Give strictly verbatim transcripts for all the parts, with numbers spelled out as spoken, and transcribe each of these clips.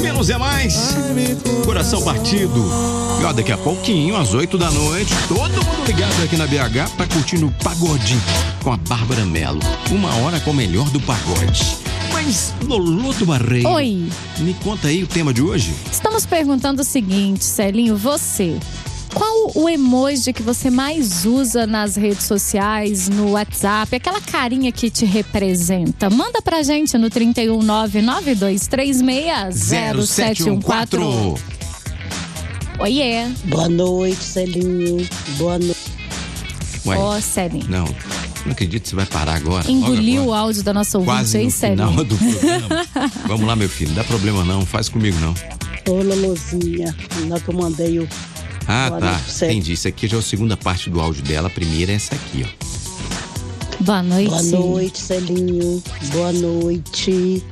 Menos é mais. Coração partido. E ó, daqui a pouquinho, às oito da noite, todo mundo ligado aqui na B H pra curtir no Pagode com a Bárbara Mello. Uma hora com o melhor do pagode. Mas, Lolo do Barreiro. Oi. Me conta aí o tema de hoje. Estamos perguntando o seguinte, Celinho, você... Qual o emoji que você mais usa nas redes sociais, no WhatsApp? Aquela carinha que te representa. Manda pra gente no trinta e um, nove nove dois três seis, zero sete um quatro. Oiê. Boa noite, Celinho. Boa noite. Ó, oh, Celinho. Não, não acredito que você vai parar agora. Engoliu agora. o áudio da nossa ouvinte, quase hein, no Celinho? final do programa. Vamos lá, meu filho, não dá problema não, faz comigo não. Ô, Lolozinha, na que eu mandei o... Ah, Boa tá, noite, entendi. Isso aqui já é a segunda parte do áudio dela. A primeira é essa aqui, ó. Boa noite. Boa noite, Celinho. Boa noite.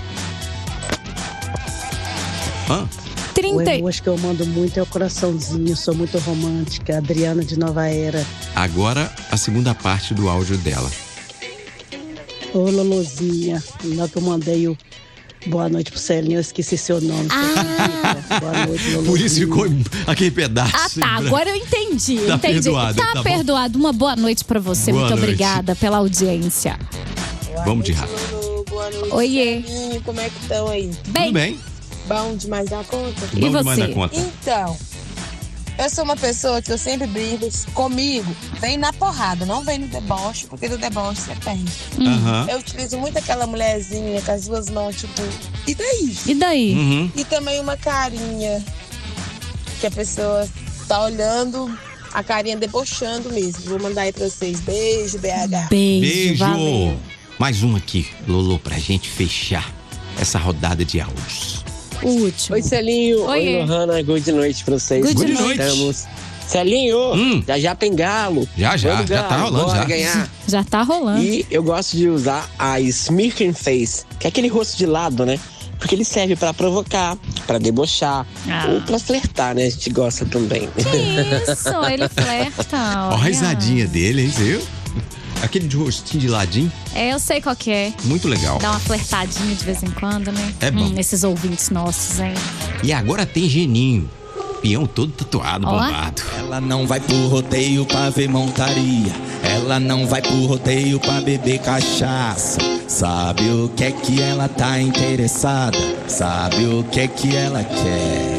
Hã? trinta... O emoji que eu mando muito é o coraçãozinho. Sou muito romântica. Adriana de Nova Era. Agora, a segunda parte do áudio dela. Ô, Lolozinha, na que eu mandei o... Boa noite pro Celinho, eu esqueci seu nome. Ah. Boa noite, Lolozinha. Por isso ficou aquele pedaço. Ah, tá. Agora eu entendi. Tá entendi. perdoado, Tá, tá bom. perdoado. Uma boa noite pra você. Boa Muito noite. obrigada pela audiência. Vamos de rápido. Boa noite. Oiê. Celinho. Como é que estão aí? Bem. Tudo bem? Bom demais da conta? E Vamos você? demais da conta. Então, eu sou uma pessoa que eu sempre brigo comigo. Vem na porrada, não vem no deboche, porque do deboche você perde. Aham. Eu utilizo muito aquela mulherzinha com as duas mãos, tipo, e daí? E daí? Uhum. E também uma carinha que a pessoa tá olhando, a carinha debochando mesmo. Vou mandar aí pra vocês. Beijo, B H. Beijo. Beijo. Valeu. Mais um aqui, Lolo, pra gente fechar essa rodada de áudios. O último. Oi, Celinho. Oiê. Oi, Lohana. Good noite pra vocês. Good Good noite. noite. Estamos. Celinho, Hum. já já tem galo. Já, já, Vamos, já galo. tá rolando, Bora já. ganhar. Já tá rolando. E eu gosto de usar a Smirking Face, que é aquele rosto de lado, né? Porque ele serve pra provocar, pra debochar, Ah. ou pra flertar, né? A gente gosta também. Que isso? Ele flerta. Ó a olha. risadinha dele, hein, você viu? Aquele de rostinho de ladinho, É, eu sei qual que é. muito legal. Dá uma flertadinha de vez em quando, né? É bom. Hum, esses ouvintes nossos, hein? E agora tem Geninho. Peão todo tatuado, Ó. bombado. Ela não vai pro rodeio pra ver montaria. Ela não vai pro rodeio pra beber cachaça. Sabe o que é que ela tá interessada? Sabe o que é que ela quer?